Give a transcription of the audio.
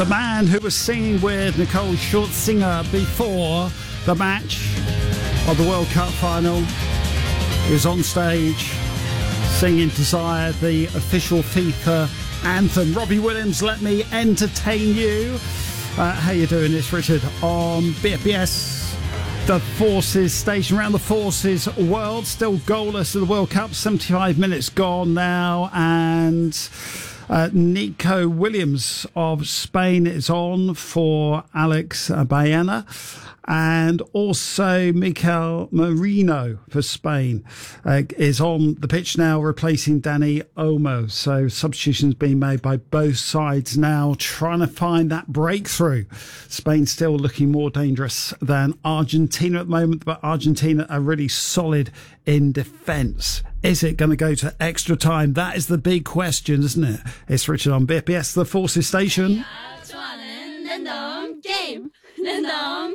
The man who was singing with Nicole Scherzinger before the match of the World Cup final is on stage singing Desire, the official FIFA anthem. Robbie Williams, Let Me Entertain You. How you doing? It's Richard on BFBS. The Forces station around the Forces world, still goalless of the World Cup, 75 minutes gone now, and Nico Williams of Spain is on for Alex Baena, and also Mikel Merino for Spain is on the pitch now, replacing Dani Olmo. So substitutions being made by both sides now, trying to find that breakthrough. Spain still looking more dangerous than Argentina at the moment, but Argentina are really solid in defence. Is it going to go to extra time? That is the big question, isn't it? It's Richard on BFBS, the Forces station.